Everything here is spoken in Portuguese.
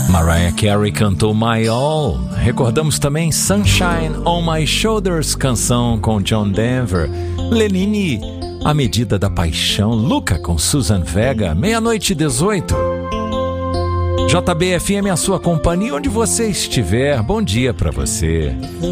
Mariah Carey cantou My All. Recordamos também Sunshine on My Shoulders, canção com John Denver. Lenine, A Medida da Paixão. Luca com Susan Vega, 00:18. JBFM, a sua companhia onde você estiver. Bom dia pra você.